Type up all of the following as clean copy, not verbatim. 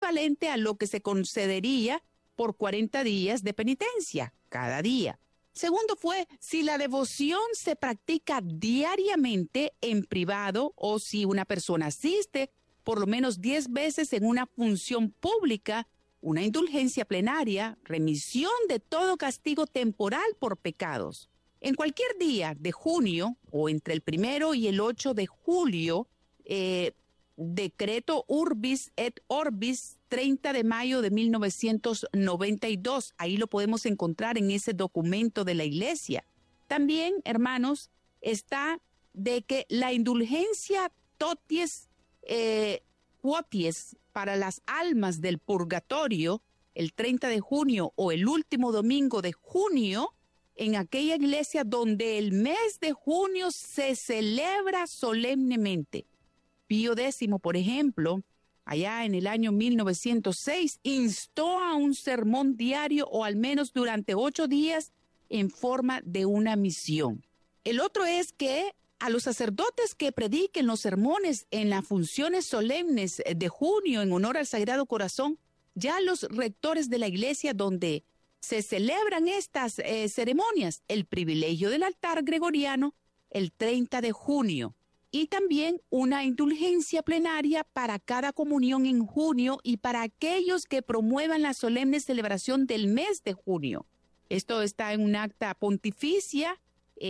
equivalente a lo que se concedería por 40 días de penitencia cada día. Segundo fue si la devoción se practica diariamente en privado o si una persona asiste por lo menos 10 veces en una función pública, una indulgencia plenaria, remisión de todo castigo temporal por pecados. En cualquier día de junio o entre el 1 y el 8 de julio, decreto Urbis et Orbis, 30 de mayo de 1992. Ahí lo podemos encontrar en ese documento de la Iglesia. También, hermanos, está de que la indulgencia toties quoties para las almas del purgatorio, el 30 de junio o el último domingo de junio, en aquella iglesia donde el mes de junio se celebra solemnemente. Pío X, por ejemplo, allá en el año 1906, instó a un sermón diario o al menos durante 8 días en forma de una misión. El otro es que a los sacerdotes que prediquen los sermones en las funciones solemnes de junio en honor al Sagrado Corazón, ya los rectores de la iglesia donde se celebran estas ceremonias, el privilegio del altar gregoriano, el 30 de junio, y también una indulgencia plenaria para cada comunión en junio y para aquellos que promuevan la solemne celebración del mes de junio. Esto está en un acta pontificia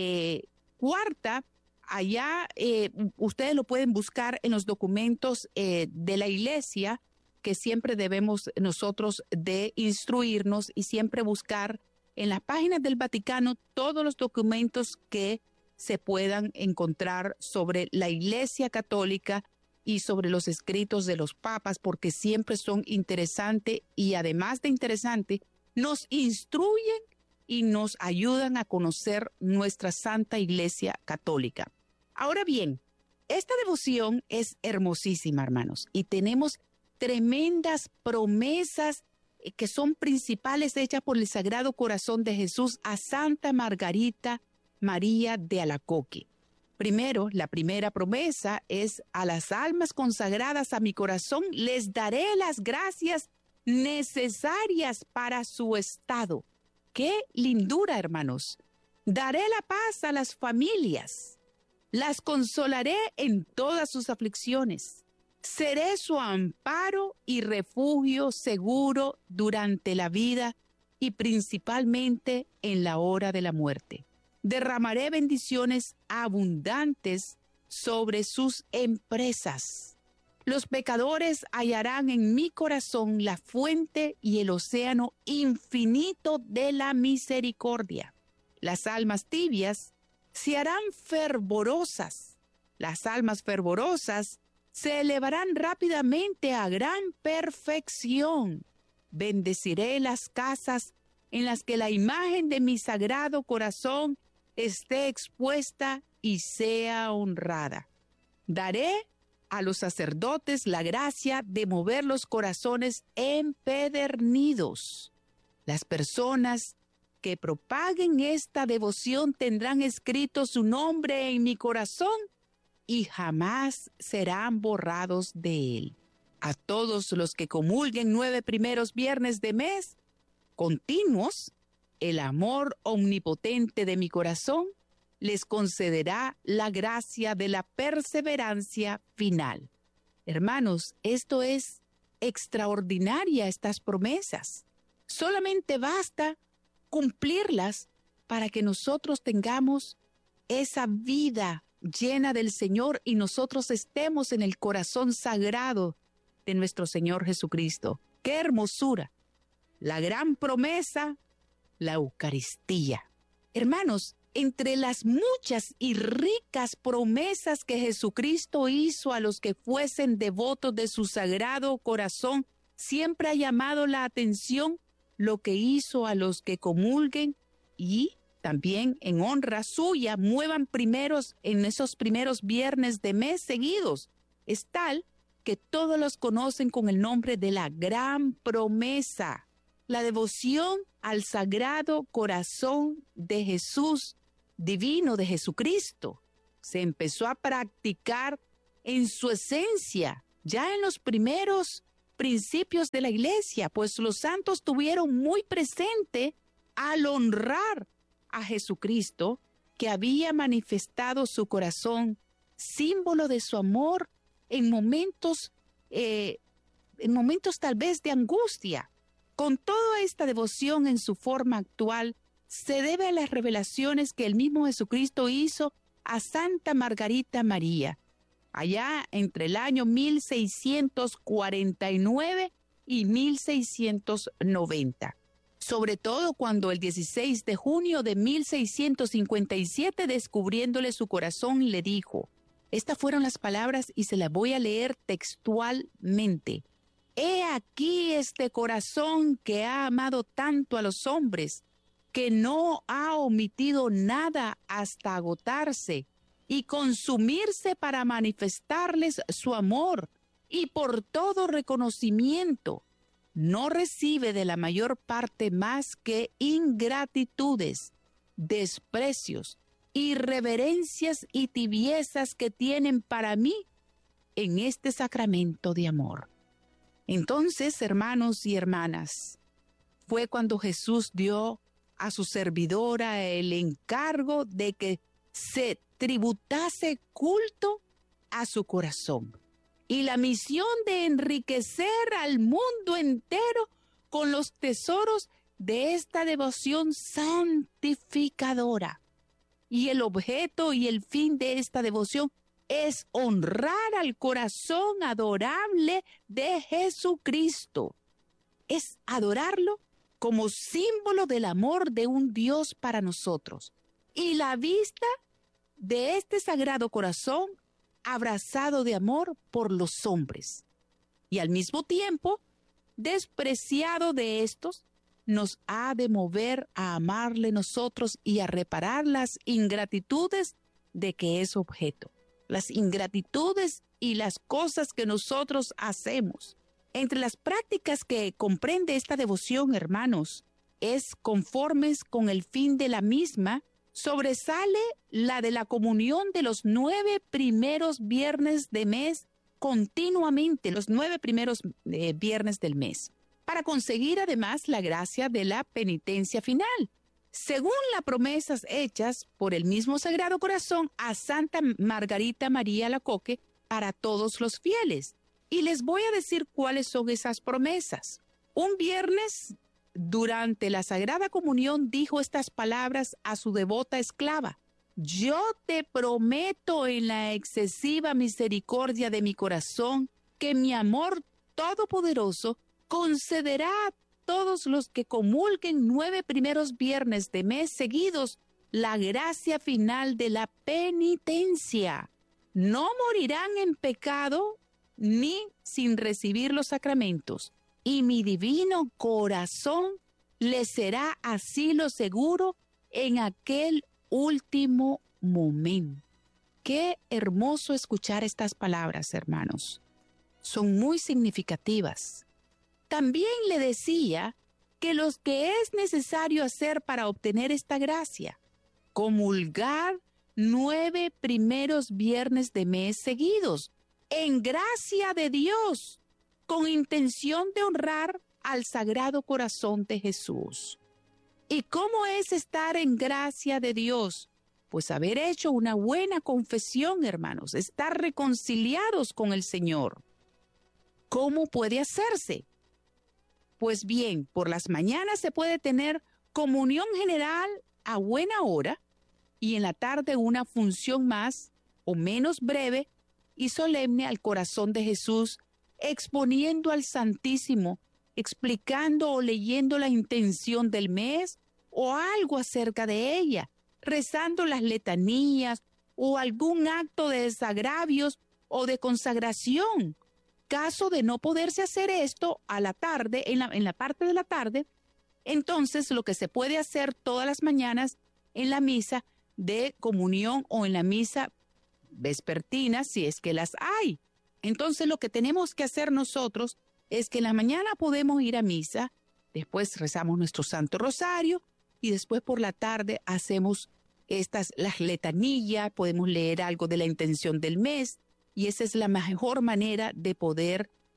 cuarta. Allá ustedes lo pueden buscar en los documentos de la iglesia, que siempre debemos nosotros de instruirnos y siempre buscar en las páginas del Vaticano todos los documentos que se puedan encontrar sobre la Iglesia Católica y sobre los escritos de los papas, porque siempre son interesantes y además de interesante, nos instruyen y nos ayudan a conocer nuestra Santa Iglesia Católica. Ahora bien, esta devoción es hermosísima, hermanos, y tenemos tremendas promesas que son principales hechas por el Sagrado Corazón de Jesús a Santa Margarita María de Alacoque. Primero, la primera promesa es: a las almas consagradas a mi corazón les daré las gracias necesarias para su estado. ¡Qué lindura, hermanos! Daré la paz a las familias. Las consolaré en todas sus aflicciones. Seré su amparo y refugio seguro durante la vida y principalmente en la hora de la muerte. Derramaré bendiciones abundantes sobre sus empresas. Los pecadores hallarán en mi corazón la fuente y el océano infinito de la misericordia. Las almas tibias se harán fervorosas. Las almas fervorosas se elevarán rápidamente a gran perfección. Bendeciré las casas en las que la imagen de mi Sagrado Corazón esté expuesta y sea honrada. Daré a los sacerdotes la gracia de mover los corazones empedernidos. Las personas que propaguen esta devoción tendrán escrito su nombre en mi corazón y jamás serán borrados de él. A todos los que comulguen 9 primeros viernes de mes continuos, el amor omnipotente de mi corazón les concederá la gracia de la perseverancia final. Hermanos, esto es extraordinaria, estas promesas. Solamente basta cumplirlas para que nosotros tengamos esa vida llena del Señor y nosotros estemos en el corazón sagrado de nuestro Señor Jesucristo. ¡Qué hermosura! La gran promesa, la Eucaristía. Hermanos, entre las muchas y ricas promesas que Jesucristo hizo a los que fuesen devotos de su Sagrado Corazón, siempre ha llamado la atención lo que hizo a los que comulguen y también en honra suya muevan primeros en esos primeros viernes de mes seguidos. Es tal que todos los conocen con el nombre de la gran promesa. La devoción al Sagrado Corazón de Jesús, divino de Jesucristo, se empezó a practicar en su esencia ya en los primeros principios de la iglesia, pues los santos tuvieron muy presente al honrar a Jesucristo, que había manifestado su corazón, símbolo de su amor en momentos tal vez de angustia. Con toda esta devoción en su forma actual, se debe a las revelaciones que el mismo Jesucristo hizo a Santa Margarita María, allá entre el año 1649 y 1690. Sobre todo cuando el 16 de junio de 1657, descubriéndole su corazón, le dijo, estas fueron las palabras y se las voy a leer textualmente. He aquí este corazón que ha amado tanto a los hombres, que no ha omitido nada hasta agotarse y consumirse para manifestarles su amor, y por todo reconocimiento no recibe de la mayor parte más que ingratitudes, desprecios, irreverencias y tibiezas que tienen para mí en este sacramento de amor. Entonces, hermanos y hermanas, fue cuando Jesús dio a su servidora el encargo de que se tributase culto a su corazón y la misión de enriquecer al mundo entero con los tesoros de esta devoción santificadora. Y el objeto y el fin de esta devoción es honrar al corazón adorable de Jesucristo. Es adorarlo como símbolo del amor de un Dios para nosotros. Y la vista de este sagrado corazón abrazado de amor por los hombres. Y al mismo tiempo, despreciado de estos, nos ha de mover a amarle nosotros y a reparar las ingratitudes de que es objeto. Las ingratitudes y las cosas que nosotros hacemos. Entre las prácticas que comprende esta devoción, hermanos, es conformes con el fin de la misma, sobresale la de la comunión de los 9 primeros viernes de mes continuamente, los 9 primeros viernes del mes, para conseguir además la gracia de la penitencia final, según las promesas hechas por el mismo Sagrado Corazón a Santa Margarita María Alacoque para todos los fieles. Y les voy a decir cuáles son esas promesas. Un viernes, durante la Sagrada Comunión, dijo estas palabras a su devota esclava: yo te prometo en la excesiva misericordia de mi corazón que mi amor todopoderoso concederá a todos los que comulguen 9 primeros viernes de mes seguidos la gracia final de la penitencia. No morirán en pecado ni sin recibir los sacramentos, y mi divino corazón les será asilo seguro en aquel último momento. Qué hermoso escuchar estas palabras, hermanos. Son muy significativas. También le decía que lo que es necesario hacer para obtener esta gracia: comulgar 9 primeros viernes de mes seguidos, en gracia de Dios, con intención de honrar al Sagrado Corazón de Jesús. ¿Y cómo es estar en gracia de Dios? Pues haber hecho una buena confesión, hermanos, estar reconciliados con el Señor. ¿Cómo puede hacerse? Pues bien, por las mañanas se puede tener comunión general a buena hora y en la tarde una función más o menos breve y solemne al corazón de Jesús, exponiendo al Santísimo, explicando o leyendo la intención del mes o algo acerca de ella, rezando las letanías o algún acto de desagravios o de consagración. Caso de no poderse hacer esto a la tarde, en la parte de la tarde, entonces lo que se puede hacer todas las mañanas en la misa de comunión o en la misa vespertina, si es que las hay. Entonces lo que tenemos que hacer nosotros es que en la mañana podemos ir a misa, después rezamos nuestro Santo Rosario y después por la tarde hacemos las letanillas, podemos leer algo de la intención del mes y esa es la mejor manera de poder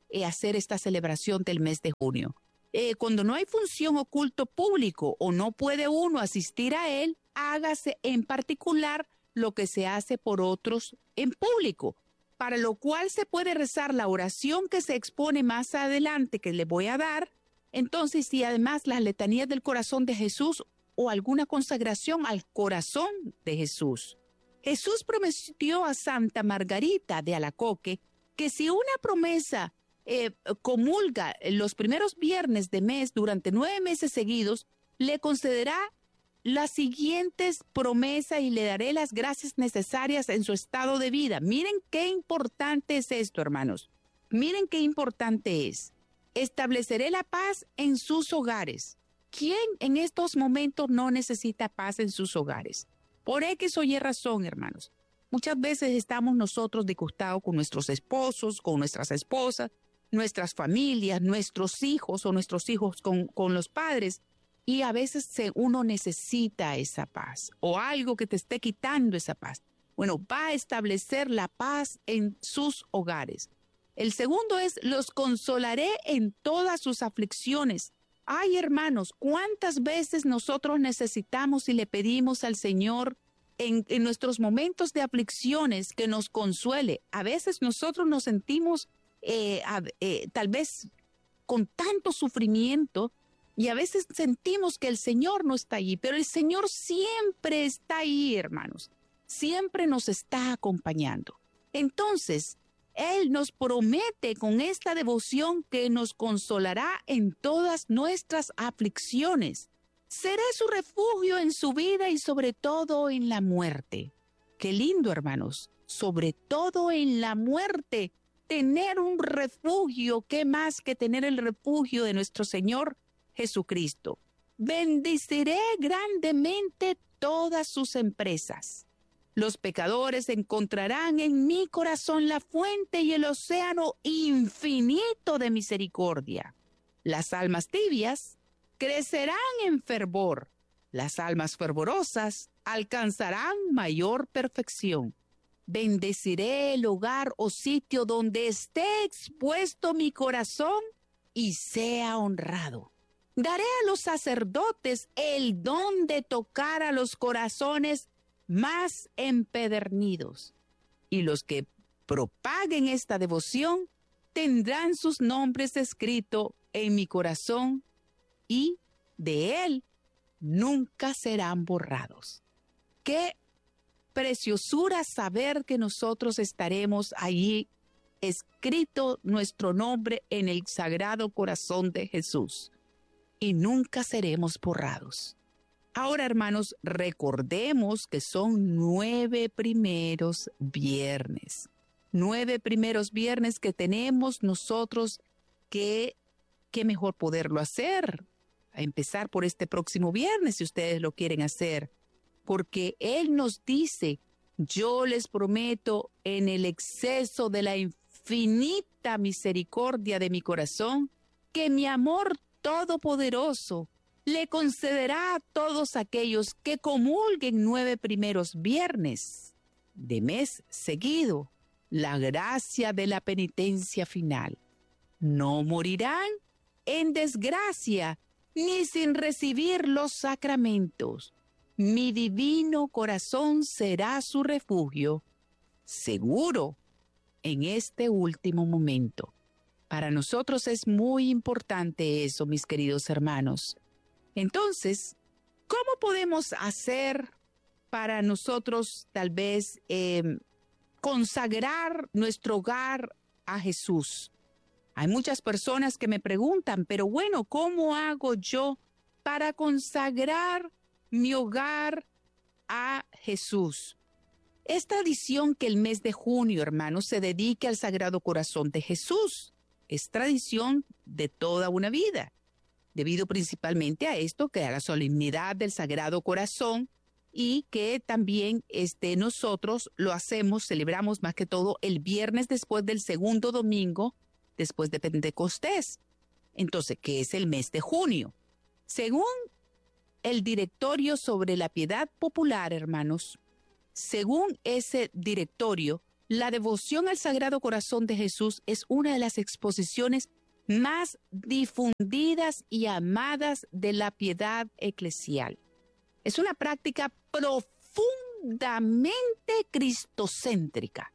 hacer esta celebración del mes de junio. Cuando no hay función o culto público o no puede uno asistir a él, hágase en particular lo que se hace por otros en público, para lo cual se puede rezar la oración que se expone más adelante, que le voy a dar. Entonces, y además las letanías del corazón de Jesús o alguna consagración al corazón de Jesús. Jesús prometió a Santa Margarita de Alacoque que si una promesa comulga los primeros viernes de mes durante 9 meses seguidos, le concederá las siguientes promesas y le daré las gracias necesarias en su estado de vida. Miren qué importante es esto, hermanos. Miren qué importante es. Estableceré la paz en sus hogares. ¿Quién en estos momentos no necesita paz en sus hogares? Por X o Y razón, hermanos. Muchas veces estamos nosotros disgustados con nuestros esposos, con nuestras esposas, nuestras familias, nuestros hijos o nuestros hijos con los padres. Y a veces uno necesita esa paz o algo que te esté quitando esa paz. Bueno, va a establecer la paz en sus hogares. El segundo es, los consolaré en todas sus aflicciones. Ay, hermanos, ¿cuántas veces nosotros necesitamos y le pedimos al Señor en nuestros momentos de aflicciones que nos consuele? A veces nosotros nos sentimos tal vez con tanto sufrimiento y a veces sentimos que el Señor no está allí, pero el Señor siempre está ahí, hermanos. Siempre nos está acompañando. Entonces, Él nos promete con esta devoción que nos consolará en todas nuestras aflicciones. Seré su refugio en su vida y sobre todo en la muerte. Qué lindo, hermanos. Sobre todo en la muerte. Tener un refugio, ¿qué más que tener el refugio de nuestro Señor Jesucristo? Bendeciré grandemente todas sus empresas. Los pecadores encontrarán en mi corazón la fuente y el océano infinito de misericordia. Las almas tibias crecerán en fervor. Las almas fervorosas alcanzarán mayor perfección. Bendeciré el hogar o sitio donde esté expuesto mi corazón y sea honrado. Daré a los sacerdotes el don de tocar a los corazones más empedernidos, y los que propaguen esta devoción tendrán sus nombres escritos en mi corazón y de él nunca serán borrados. Qué preciosura saber que nosotros estaremos allí escrito nuestro nombre en el Sagrado Corazón de Jesús y nunca seremos borrados. Ahora, hermanos, recordemos que son 9 primeros viernes. 9 primeros viernes que tenemos nosotros que, qué mejor poderlo hacer. A empezar por este próximo viernes, si ustedes lo quieren hacer. Porque Él nos dice, yo les prometo en el exceso de la infinita misericordia de mi corazón, que mi amor todopoderoso le concederá a todos aquellos que comulguen 9 primeros viernes de mes seguido la gracia de la penitencia final. No morirán en desgracia ni sin recibir los sacramentos. Mi divino corazón será su refugio, seguro en este último momento. Para nosotros es muy importante eso, mis queridos hermanos. Entonces, ¿cómo podemos hacer para nosotros tal vez consagrar nuestro hogar a Jesús? Hay muchas personas que me preguntan, pero bueno, ¿cómo hago yo para consagrar mi hogar a Jesús? Es tradición que el mes de junio, hermanos, se dedique al Sagrado Corazón de Jesús. Es tradición de toda una vida, debido principalmente a esto, que a la solemnidad del Sagrado Corazón, y que también nosotros lo hacemos, celebramos más que todo el viernes después del segundo domingo, después de Pentecostés. Entonces, ¿qué es el mes de junio? Según el Directorio sobre la Piedad Popular, hermanos, según ese directorio, La devoción al Sagrado Corazón de Jesús es una de las exposiciones más difundidas y amadas de la piedad eclesial. Es una práctica profundamente cristocéntrica,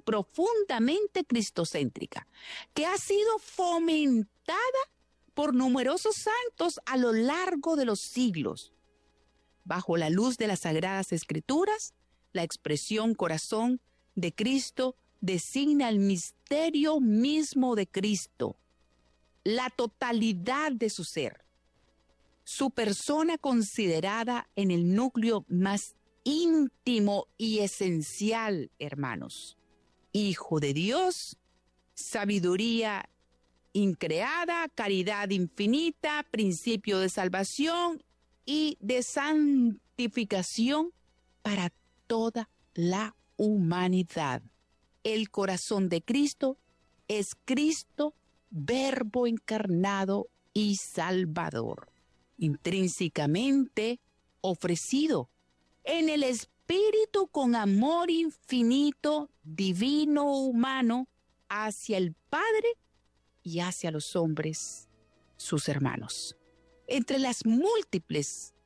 que ha sido fomentada por numerosos santos a lo largo de los siglos. Bajo la luz de las Sagradas Escrituras, la expresión corazón de Cristo designa el misterio mismo de Cristo, la totalidad de su ser, su persona considerada en el núcleo más íntimo y esencial, hermanos. Hijo de Dios, sabiduría increada, caridad infinita, principio de salvación y de santificación para toda la humanidad. El corazón de Cristo es Cristo, Verbo encarnado y Salvador, intrínsecamente ofrecido en el Espíritu con amor infinito, divino, humano, hacia el Padre y hacia los hombres, sus hermanos. Entre las múltiples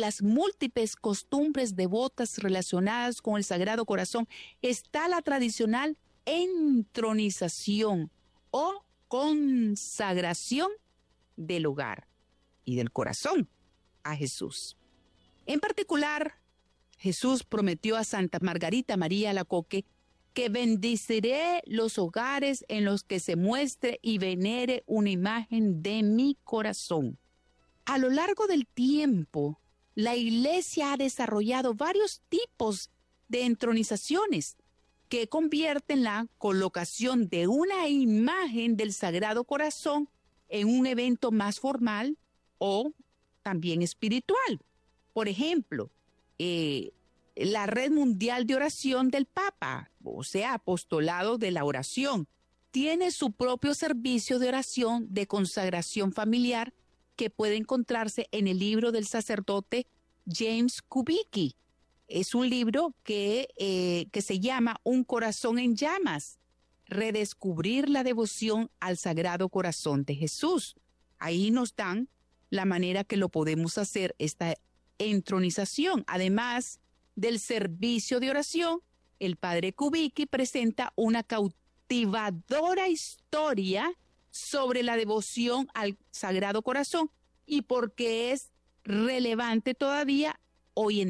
costumbres devotas relacionadas con el Sagrado Corazón está la tradicional entronización o consagración del hogar y del corazón a Jesús. En particular, Jesús prometió a Santa Margarita María Alacoque que bendeciré los hogares en los que se muestre y venere una imagen de mi corazón. A lo largo del tiempo, la Iglesia ha desarrollado varios tipos de entronizaciones que convierten la colocación de una imagen del Sagrado Corazón en un evento más formal o también espiritual. Por ejemplo, la Red Mundial de Oración del Papa, o sea, Apostolado de la Oración, tiene su propio servicio de oración de consagración familiar que puede encontrarse en el libro del sacerdote James Kubicki. Es un libro que se llama Un corazón en llamas, redescubrir la devoción al Sagrado Corazón de Jesús. Ahí nos dan la manera que lo podemos hacer, esta entronización. Además del servicio de oración, el padre Kubicki presenta una cautivadora historia sobre la devoción al Sagrado Corazón y por qué es relevante todavía hoy en día.